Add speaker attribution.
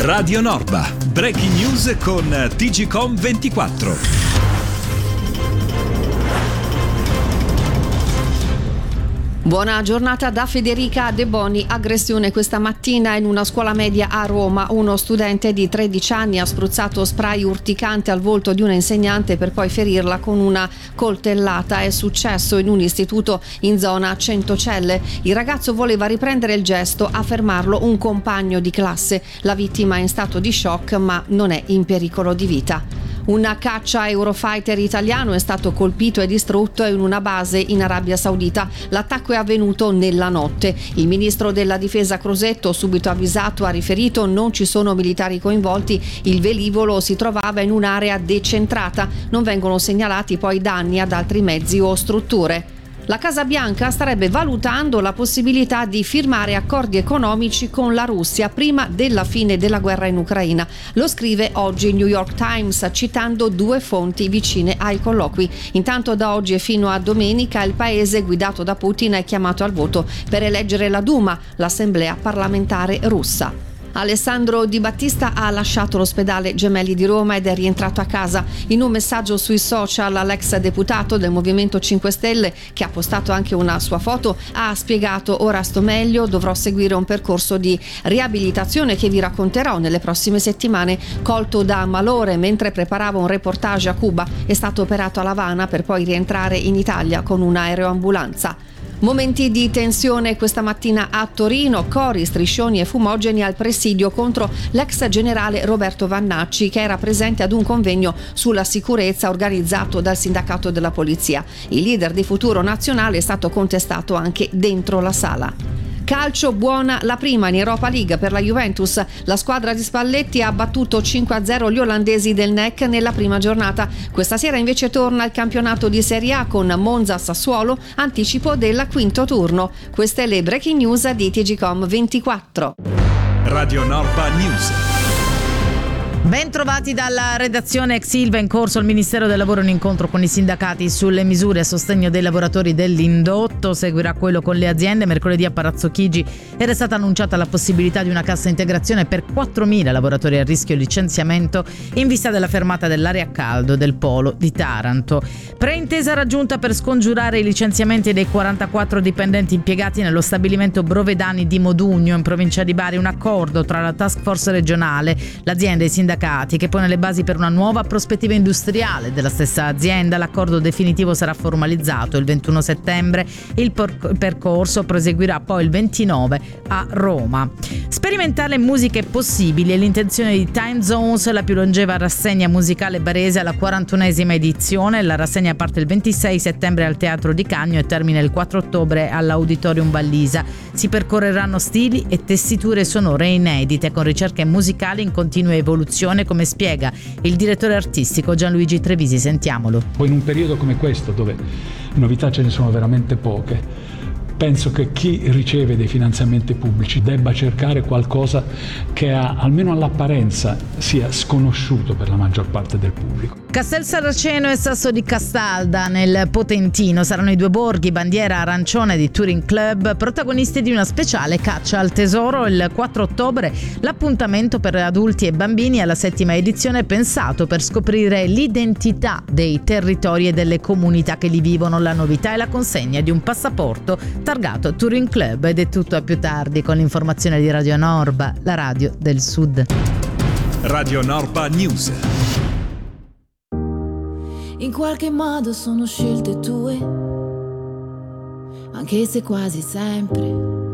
Speaker 1: Radio Norba, breaking news con TGcom 24.
Speaker 2: Buona giornata da Federica De Boni. Aggressione questa mattina in una scuola media a Roma. Uno studente di 13 anni ha spruzzato spray urticante al volto di una insegnante per poi ferirla con una coltellata. È successo in un istituto in zona Centocelle. Il ragazzo voleva riprendere il gesto, a fermarlo un compagno di classe. La vittima è in stato di shock ma non è in pericolo di vita. Un caccia Eurofighter italiano è stato colpito e distrutto in una base in Arabia Saudita. L'attacco è avvenuto nella notte. Il ministro della difesa Crosetto, subito avvisato, ha riferito: non ci sono militari coinvolti, il velivolo si trovava in un'area decentrata, non vengono segnalati poi danni ad altri mezzi o strutture. La Casa Bianca starebbe valutando la possibilità di firmare accordi economici con la Russia prima della fine della guerra in Ucraina. Lo scrive oggi il New York Times, citando due fonti vicine ai colloqui. Intanto da oggi e fino a domenica il paese guidato da Putin è chiamato al voto per eleggere la Duma, l'assemblea parlamentare russa. Alessandro Di Battista ha lasciato l'ospedale Gemelli di Roma ed è rientrato a casa. In un messaggio sui social, l'ex deputato del Movimento 5 Stelle, che ha postato anche una sua foto, ha spiegato: ora sto meglio, dovrò seguire un percorso di riabilitazione che vi racconterò nelle prossime settimane. Colto da malore mentre preparava un reportage a Cuba, è stato operato a La Habana per poi rientrare in Italia con un'aeroambulanza. Momenti di tensione questa mattina a Torino, cori, striscioni e fumogeni al presidio contro l'ex generale Roberto Vannacci, che era presente ad un convegno sulla sicurezza organizzato dal sindacato della polizia. Il leader di Futuro Nazionale è stato contestato anche dentro la sala. Calcio, buona la prima in Europa League per la Juventus. La squadra di Spalletti ha battuto 5-0 gli olandesi del NEC nella prima giornata. Questa sera invece torna il campionato di Serie A con Monza-Sassuolo, anticipo del quinto turno. Queste le breaking news di TGcom 24.
Speaker 1: Radio Norba News.
Speaker 3: Ben trovati dalla redazione. Ex Ilva, in corso al Ministero del Lavoro un incontro con i sindacati sulle misure a sostegno dei lavoratori dell'indotto. Seguirà quello con le aziende. Mercoledì a Palazzo Chigi era stata annunciata la possibilità di una cassa integrazione per 4.000 lavoratori a rischio licenziamento in vista della fermata dell'area a caldo del polo di Taranto. Preintesa raggiunta per scongiurare i licenziamenti dei 44 dipendenti impiegati nello stabilimento Brovedani di Modugno in provincia di Bari. Un accordo tra la task force regionale, l'azienda e i sindacati che pone le basi per una nuova prospettiva industriale della stessa azienda. L'accordo definitivo sarà formalizzato il 21 settembre. Il percorso proseguirà poi il 29 a Roma. Sperimentare musiche possibili è l'intenzione di Time Zones, la più longeva rassegna musicale barese alla 41esima edizione. La rassegna parte il 26 settembre al Teatro di Cagno e termina il 4 ottobre all'Auditorium Ballisa. Si percorreranno stili e tessiture sonore inedite con ricerche musicali in continua evoluzione, come spiega il direttore artistico Gianluigi Trevisi. Sentiamolo.
Speaker 4: Poi in un periodo come questo, dove novità ce ne sono veramente poche, penso che chi riceve dei finanziamenti pubblici debba cercare qualcosa che almeno all'apparenza sia sconosciuto per la maggior parte del pubblico.
Speaker 3: Castel Saraceno e Sasso di Castalda nel Potentino saranno i due borghi bandiera arancione di Touring Club, protagonisti di una speciale caccia al tesoro. Il 4 ottobre l'appuntamento per adulti e bambini alla 7ª edizione, pensato per scoprire l'identità dei territori e delle comunità che li vivono. La novità è la consegna di un passaporto targato Touring Club. Ed è tutto, a più tardi con l'informazione di Radio Norba, la radio del Sud.
Speaker 1: Radio Norba News.
Speaker 5: In qualche modo sono scelte tue, anche se quasi sempre